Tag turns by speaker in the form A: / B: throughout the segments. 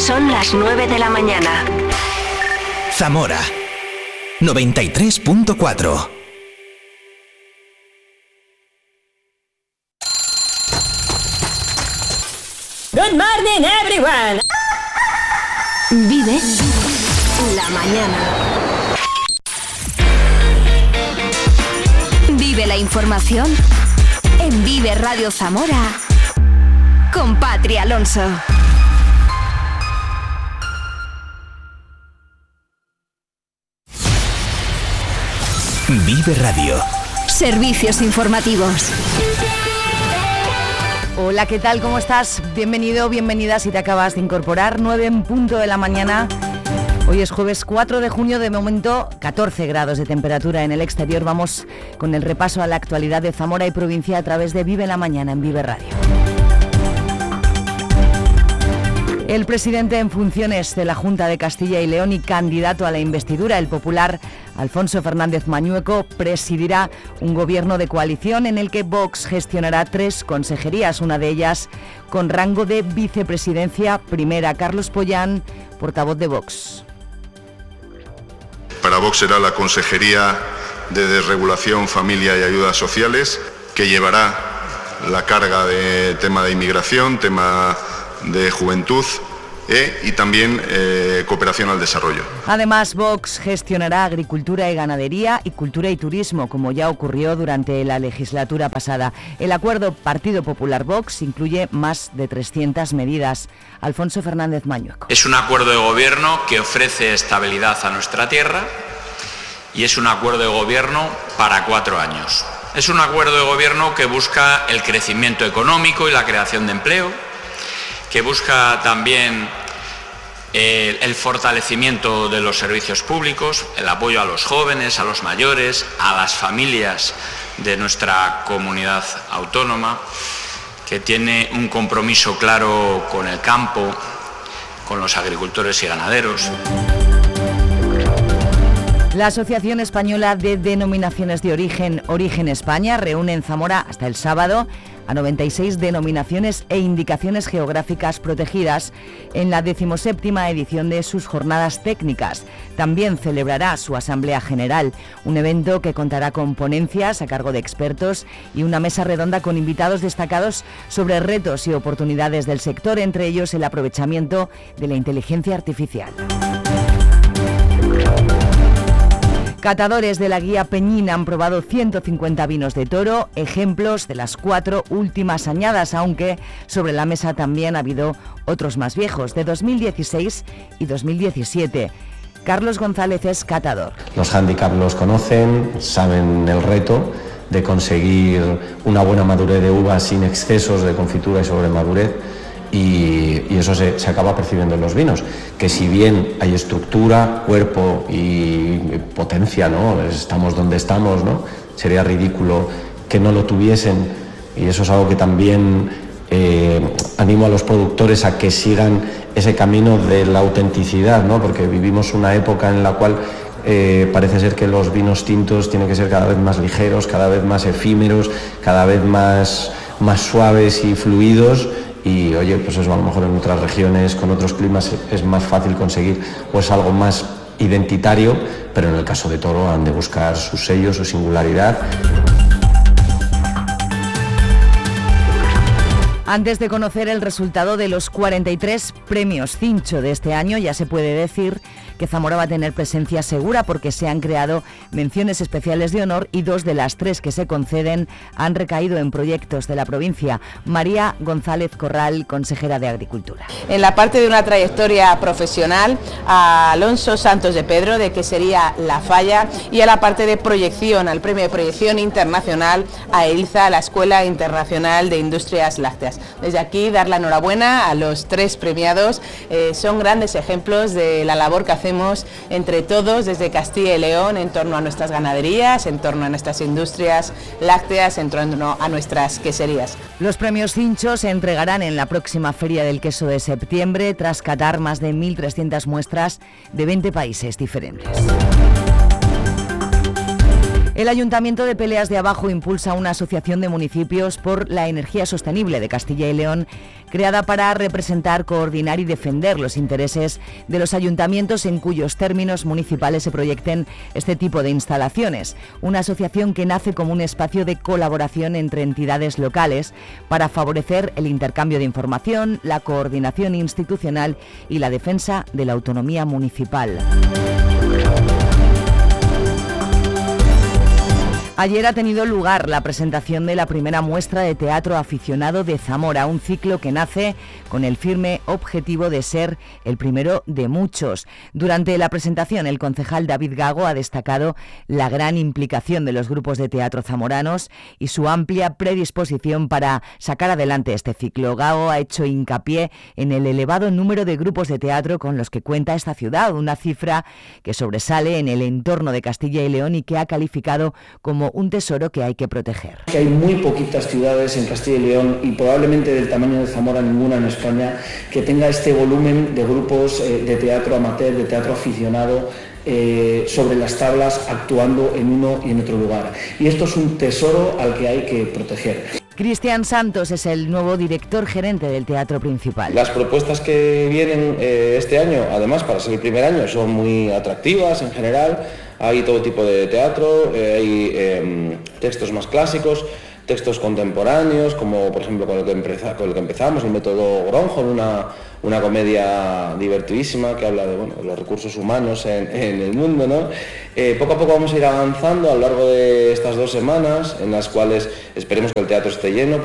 A: Son las 9 de la mañana.
B: Zamora 93.4.
C: Good morning, everyone.
A: Vive la mañana. Vive la información en Vive Radio Zamora con Patri Alonso.
B: Vive Radio.
A: Servicios informativos.
D: Hola, ¿qué tal? ¿Cómo estás? Bienvenido, bienvenida si te acabas de incorporar. 9 en punto de la mañana. Hoy es jueves 4 de junio, de momento 14 grados de temperatura en el exterior. Vamos con el repaso a la actualidad de Zamora y provincia a través de Vive la Mañana en Vive Radio. El presidente en funciones de la Junta de Castilla y León y candidato a la investidura, el popular Alfonso Fernández Mañueco, presidirá un gobierno de coalición en el que Vox gestionará 3 consejerías, una de ellas con rango de vicepresidencia primera. Carlos Pollán, portavoz de Vox.
E: Para Vox será la Consejería de Desregulación, Familia y Ayudas Sociales, que llevará la carga de tema de inmigración, tema de juventud y también cooperación al desarrollo.
D: Además, Vox gestionará agricultura y ganadería y cultura y turismo, como ya ocurrió durante la legislatura pasada. El acuerdo Partido Popular Vox incluye más de 300 medidas. Alfonso Fernández Mañueco.
F: Es un acuerdo de gobierno que ofrece estabilidad a nuestra tierra y es un acuerdo de gobierno para 4 años. Es un acuerdo de gobierno que busca el crecimiento económico y la creación de empleo, que busca también el fortalecimiento de los servicios públicos, el apoyo a los jóvenes, a los mayores, a las familias de nuestra comunidad autónoma, que tiene un compromiso claro con el campo, con los agricultores y ganaderos.
D: La Asociación Española de Denominaciones de Origen España reúne en Zamora hasta el sábado a 96 denominaciones e indicaciones geográficas protegidas en la 17ª edición de sus jornadas técnicas. También celebrará su Asamblea General, un evento que contará con ponencias a cargo de expertos y una mesa redonda con invitados destacados sobre retos y oportunidades del sector, entre ellos el aprovechamiento de la inteligencia artificial. Catadores de la guía Peñín han probado 150 vinos de toro, ejemplos de las 4 últimas añadas, aunque sobre la mesa también ha habido otros más viejos, de 2016 y 2017. Carlos González es catador.
G: Los hándicaps los conocen, saben el reto de conseguir una buena madurez de uva sin excesos de confitura y sobremadurez. Y eso se acaba percibiendo en los vinos, que si bien hay estructura, cuerpo y potencia, ¿no? Estamos donde estamos, ¿no? Sería ridículo que no lo tuviesen, y eso es algo que también animo a los productores a que sigan ese camino de la autenticidad, ¿no? Porque vivimos una época en la cual parece ser que los vinos tintos tienen que ser cada vez más ligeros, cada vez más efímeros, cada vez más suaves y fluidos. Y oye, pues eso a lo mejor en otras regiones, con otros climas, es más fácil conseguir pues algo más identitario, pero en el caso de toro han de buscar su sello, su singularidad.
D: Antes de conocer el resultado de los 43 premios Cincho de este año, ya se puede decir que Zamora va a tener presencia segura porque se han creado menciones especiales de honor y 2 de las 3 que se conceden han recaído en proyectos de la provincia. María González Corral, consejera de Agricultura.
H: En la parte de una trayectoria profesional, a Alonso Santos de Pedro, de que sería La Falla, y a la parte de proyección, al premio de proyección internacional, a EILZA, la Escuela Internacional de Industrias Lácteas. Desde aquí dar la enhorabuena a los 3 premiados, son grandes ejemplos de la labor que hacemos entre todos desde Castilla y León en torno a nuestras ganaderías, en torno a nuestras industrias lácteas, en torno a nuestras queserías.
D: Los premios Cincho se entregarán en la próxima Feria del Queso de septiembre, tras catar más de 1.300 muestras de 20 países diferentes. El Ayuntamiento de Peleas de Abajo impulsa una asociación de municipios por la energía sostenible de Castilla y León, creada para representar, coordinar y defender los intereses de los ayuntamientos en cuyos términos municipales se proyecten este tipo de instalaciones. Una asociación que nace como un espacio de colaboración entre entidades locales para favorecer el intercambio de información, la coordinación institucional y la defensa de la autonomía municipal. Ayer ha tenido lugar la presentación de la primera muestra de teatro aficionado de Zamora, un ciclo que nace con el firme objetivo de ser el primero de muchos. Durante la presentación, el concejal David Gago ha destacado la gran implicación de los grupos de teatro zamoranos y su amplia predisposición para sacar adelante este ciclo. Gago ha hecho hincapié en el elevado número de grupos de teatro con los que cuenta esta ciudad, una cifra que sobresale en el entorno de Castilla y León y que ha calificado como un tesoro que hay que proteger.
I: Hay muy poquitas ciudades en Castilla y León y probablemente del tamaño de Zamora ninguna en España que tenga este volumen de grupos de teatro amateur, de teatro aficionado sobre las tablas, actuando en uno y en otro lugar. Y esto es un tesoro al que hay que proteger.
D: Cristian Santos es el nuevo director gerente del Teatro Principal.
J: Las propuestas que vienen este año, además para ser el primer año, son muy atractivas en general. Hay todo tipo de teatro, hay textos más clásicos, textos contemporáneos, como por ejemplo con el que empezamos, el método Gronholm, una comedia divertidísima que habla de los recursos humanos en el mundo, ¿no? Poco a poco vamos a ir avanzando a lo largo de estas 2 semanas, en las cuales esperemos que el teatro esté lleno.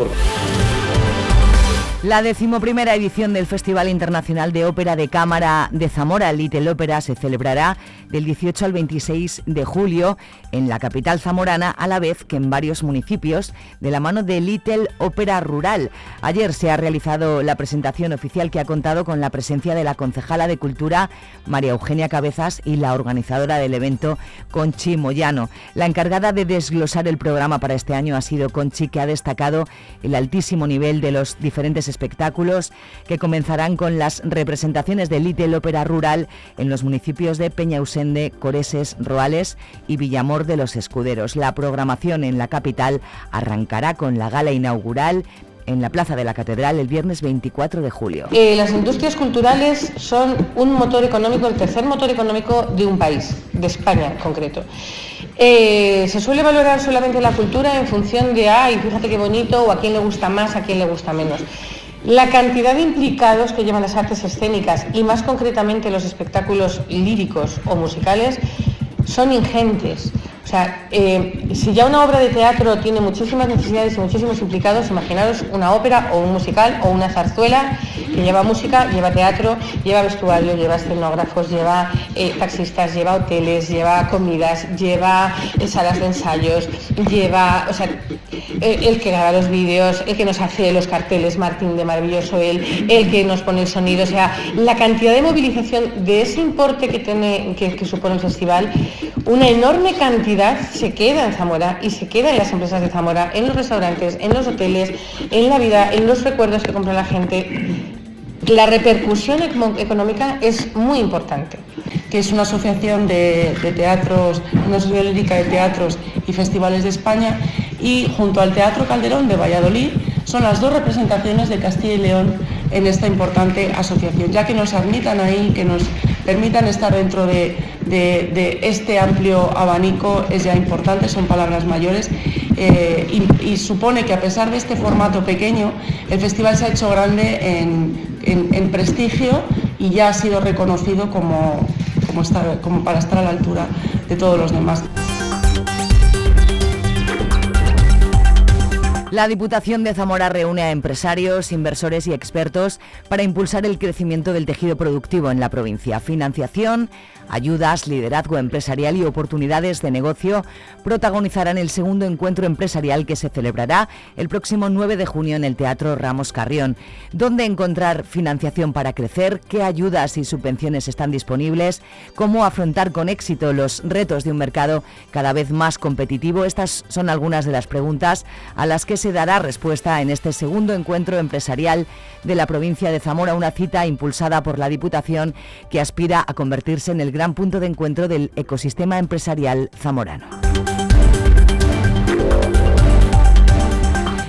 D: La 11ª edición del Festival Internacional de Ópera de Cámara de Zamora, Little Opera, se celebrará del 18 al 26 de julio en la capital zamorana, a la vez que en varios municipios, de la mano de Little Opera Rural. Ayer se ha realizado la presentación oficial que ha contado con la presencia de la concejala de Cultura, María Eugenia Cabezas, y la organizadora del evento, Conchi Moyano. La encargada de desglosar el programa para este año ha sido Conchi, que ha destacado el altísimo nivel de los diferentes espectáculos que comenzarán con las representaciones de Little Opera Rural en los municipios de Peñausende, Coreses, Roales y Villamor de los Escuderos. La programación en la capital arrancará con la gala inaugural en la Plaza de la Catedral el viernes 24 de julio.
K: Las industrias culturales son un motor económico, el tercer motor económico de un país, de España en concreto. Se suele valorar solamente la cultura en función de, fíjate qué bonito, o a quién le gusta más, a quién le gusta menos. La cantidad de implicados que llevan las artes escénicas y más concretamente los espectáculos líricos o musicales son ingentes. O sea, si ya una obra de teatro tiene muchísimas necesidades y muchísimos implicados, imaginaros una ópera o un musical o una zarzuela que lleva música, lleva teatro, lleva vestuario, lleva escenógrafos, lleva taxistas, lleva hoteles, lleva comidas, lleva salas de ensayos, lleva, el que graba los vídeos, el que nos hace los carteles, Martín de Maravilloso, el que nos pone el sonido, la cantidad de movilización de ese importe que supone el festival, una enorme cantidad se queda en Zamora y se queda en las empresas de Zamora, en los restaurantes, en los hoteles, en la vida, en los recuerdos que compra la gente. La repercusión económica es muy importante.
L: Que es una asociación de teatros, una sociedad lírica de teatros y festivales de España, y junto al Teatro Calderón de Valladolid son las 2 representaciones de Castilla y León en esta importante asociación, ya que nos admitan ahí, que nos permitan estar dentro de este amplio abanico es ya importante, son palabras mayores, y supone que a pesar de este formato pequeño, el festival se ha hecho grande en prestigio y ya ha sido reconocido como para estar a la altura de todos los demás.
D: La Diputación de Zamora reúne a empresarios, inversores y expertos para impulsar el crecimiento del tejido productivo en la provincia. Financiación, ayudas, liderazgo empresarial y oportunidades de negocio protagonizarán el segundo encuentro empresarial que se celebrará el próximo 9 de junio en el Teatro Ramos Carrión. ¿Dónde encontrar financiación para crecer? ¿Qué ayudas y subvenciones están disponibles? ¿Cómo afrontar con éxito los retos de un mercado cada vez más competitivo? Estas son algunas de las preguntas a las que se dará respuesta en este segundo encuentro empresarial de la provincia de Zamora, una cita impulsada por la Diputación que aspira a convertirse en el gran punto de encuentro del ecosistema empresarial zamorano.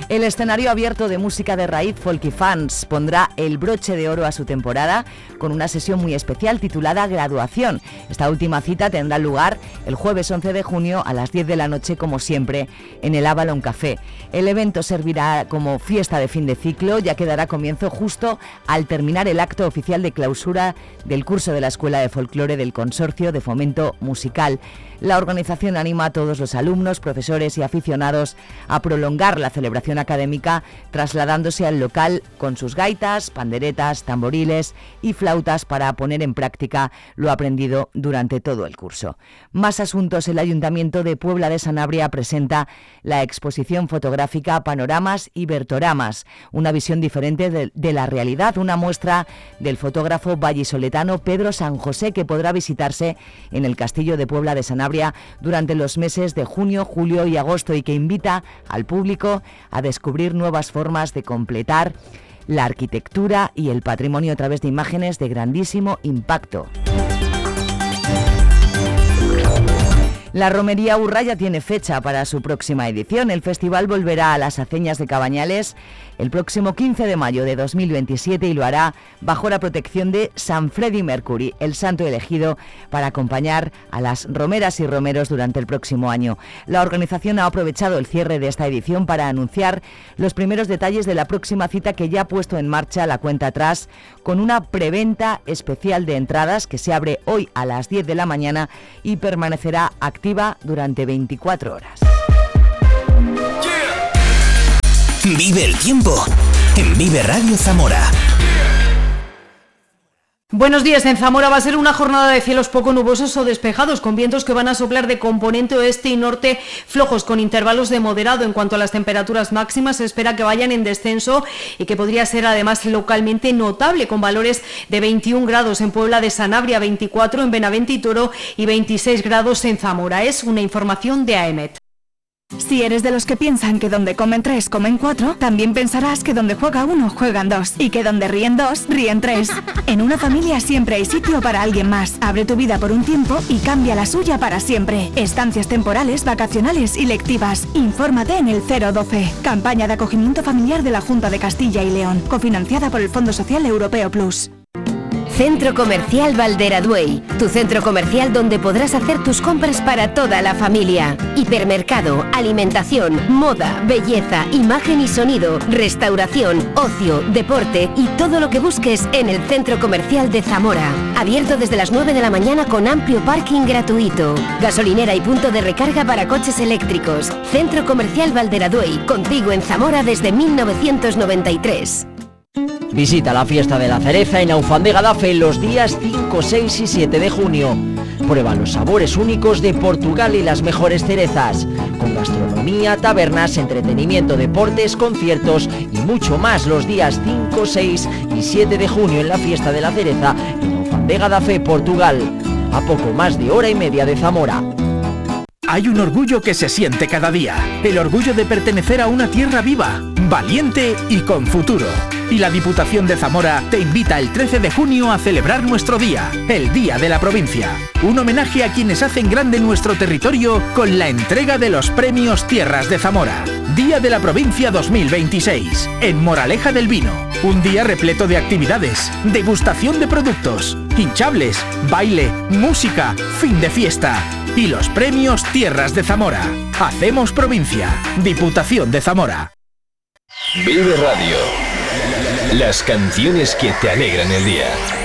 D: El escenario abierto de música de raíz Folky Fans pondrá el broche de oro a su temporada con una sesión muy especial titulada Graduación. Esta última cita tendrá lugar el jueves 11 de junio a las 10 de la noche, como siempre, en el Avalon Café. El evento servirá como fiesta de fin de ciclo, ya que dará comienzo justo al terminar el acto oficial de clausura del curso de la Escuela de Folclore del Consorcio de Fomento Musical. La organización anima a todos los alumnos, profesores y aficionados a prolongar la celebración académica trasladándose al local con sus gaitas, panderetas, tamboriles y flautas para poner en práctica lo aprendido durante todo el curso. Más asuntos. El Ayuntamiento de Puebla de Sanabria presenta la exposición fotográfica Panoramas y Bertoramas, una visión diferente de la realidad, una muestra del fotógrafo vallisoletano Pedro San José, que podrá visitarse en el Castillo de Puebla de Sanabria durante los meses de junio, julio y agosto, y que invita al público a descubrir nuevas formas de completar la arquitectura y el patrimonio a través de imágenes de grandísimo impacto. La Romería Urra ya tiene fecha para su próxima edición. El festival volverá a las Aceñas de Cabañales el próximo 15 de mayo de 2027 y lo hará bajo la protección de San Freddie Mercury, el santo elegido para acompañar a las romeras y romeros durante el próximo año. La organización ha aprovechado el cierre de esta edición para anunciar los primeros detalles de la próxima cita, que ya ha puesto en marcha la cuenta atrás con una preventa especial de entradas que se abre hoy a las 10 de la mañana y permanecerá activa durante 24 horas.
B: Vive el tiempo en Vive Radio Zamora.
M: Buenos días. En Zamora va a ser una jornada de cielos poco nubosos o despejados, con vientos que van a soplar de componente oeste y norte flojos, con intervalos de moderado. En cuanto a las temperaturas máximas, se espera que vayan en descenso y que podría ser además localmente notable, con valores de 21 grados en Puebla de Sanabria, 24 en Benavente y Toro y 26 grados en Zamora. Es una información de AEMET.
A: Si eres de los que piensan que donde comen 3, comen 4, también pensarás que donde juega 1, juegan 2, y que donde ríen 2, ríen 3. En una familia siempre hay sitio para alguien más. Abre tu vida por un tiempo y cambia la suya para siempre. Estancias temporales, vacacionales y lectivas. Infórmate en el 012. Campaña de acogimiento familiar de la Junta de Castilla y León, cofinanciada por el Fondo Social Europeo Plus.
N: Centro Comercial Valderaduey, tu centro comercial donde podrás hacer tus compras para toda la familia. Hipermercado, alimentación, moda, belleza, imagen y sonido, restauración, ocio, deporte y todo lo que busques en el Centro Comercial de Zamora. Abierto desde las 9 de la mañana con amplio parking gratuito. Gasolinera y punto de recarga para coches eléctricos. Centro Comercial Valderaduey, contigo en Zamora desde 1993.
O: Visita la fiesta de la cereza en Aufandega Dafe los días 5, 6 y 7 de junio. Prueba los sabores únicos de Portugal y las mejores cerezas, con gastronomía, tabernas, entretenimiento, deportes, conciertos y mucho más los días 5, 6 y 7 de junio en la fiesta de la cereza en Aufandega Dafe, Portugal, a poco más de hora y media de Zamora.
B: Hay un orgullo que se siente cada día, el orgullo de pertenecer a una tierra viva, valiente y con futuro. Y la Diputación de Zamora te invita el 13 de junio a celebrar nuestro día, el Día de la Provincia. Un homenaje a quienes hacen grande nuestro territorio con la entrega de los premios Tierras de Zamora. Día de la Provincia 2026, en Moraleja del Vino. Un día repleto de actividades, degustación de productos, hinchables, baile, música, fin de fiesta. Y los premios Tierras de Zamora. Hacemos provincia. Diputación de Zamora.
P: Vive Radio. Las canciones que te alegran el día.